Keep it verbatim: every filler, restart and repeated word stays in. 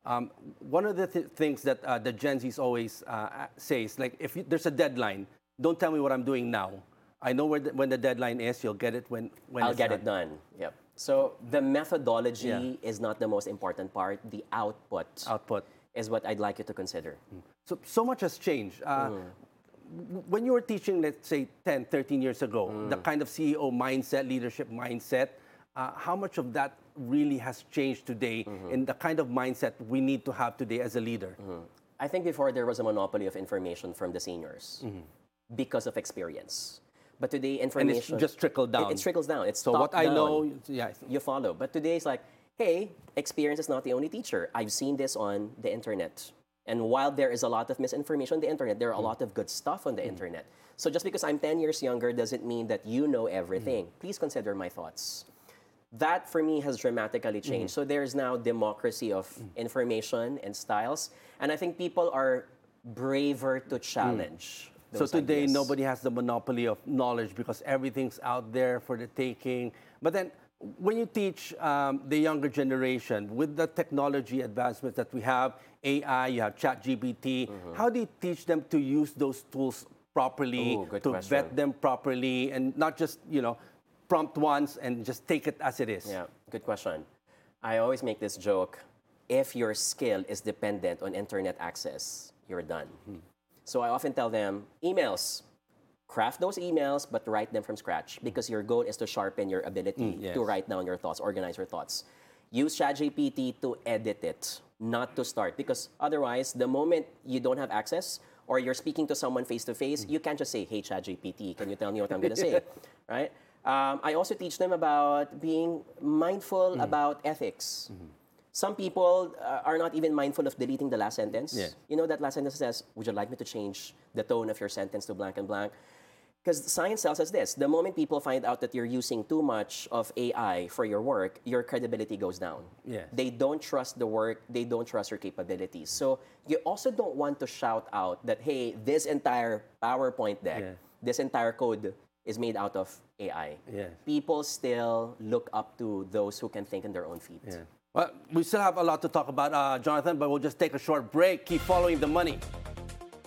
Um, one of the th things that uh, the Gen Zs always uh, says, like, if you, there's a deadline, don't tell me what I'm doing now. I know where the, when the deadline is. You'll get it when when I'll it's get done. it done. Yep. So the methodology Yeah. is not the most important part. The output, Output. is what I'd like you to consider. So so much has changed. Uh, Mm. When you were teaching, let's say ten, thirteen years ago, Mm. the kind of C E O mindset, leadership mindset, uh, how much of that really has changed today Mm-hmm. in the kind of mindset we need to have today as a leader? Mm-hmm. I think before there was a monopoly of information from the seniors Mm-hmm. because of experience. But today, And it's information just trickled down. It, it trickles down. It's So what top I down. know, yeah. You follow. But today it's like, hey, experience is not the only teacher. I've seen this on the internet. And while there is a lot of misinformation on the internet, there are a lot of good stuff on the internet. So just because I'm ten years younger doesn't mean that you know everything. Please consider my thoughts. That for me has dramatically changed. So there's now democracy of information and styles. And I think people are braver to challenge. So those today, ideas. nobody has the monopoly of knowledge because everything's out there for the taking. But then, when you teach um, the younger generation with the technology advancements that we have, A I, you have ChatGPT, how do you teach them to use those tools properly, Ooh, good to question. vet them properly, and not just, you know, prompt once and just take it as it is? Yeah, good question. I always make this joke. If your skill is dependent on internet access, you're done. So I often tell them, emails, craft those emails, but write them from scratch because your goal is to sharpen your ability Mm, yes. to write down your thoughts, organize your thoughts. Use ChatGPT to edit it, not to start. Because otherwise, the moment you don't have access or you're speaking to someone face-to-face, you can't just say, hey, ChatGPT, can you tell me what I'm going to say, right? Um, I also teach them about being mindful about ethics. Some people uh, are not even mindful of deleting the last sentence. Yeah. You know that last sentence says, would you like me to change the tone of your sentence to blank and blank? Because science tells us this. The moment people find out that you're using too much of A I for your work, your credibility goes down. Yes. They don't trust the work. They don't trust your capabilities. So you also don't want to shout out that, hey, this entire PowerPoint deck, Yeah. this entire code is made out of A I. Yes. People still look up to those who can think on their own feet. Yeah. Well, we still have a lot to talk about, uh, Jonathan, but we'll just take a short break. Keep following the money.